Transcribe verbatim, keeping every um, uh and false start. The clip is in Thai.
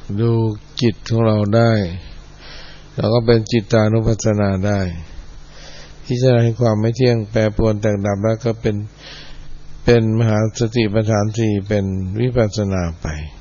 ดูจิตของเราได้แล้วก็เป็นจิตตานุปัสสนาได้พิจารณาความไม่เที่ยงแปรปรวนแตกดับแล้วก็เป็นเป็นมหาสติปัฏฐานสี่เป็นวิปัสสนาไป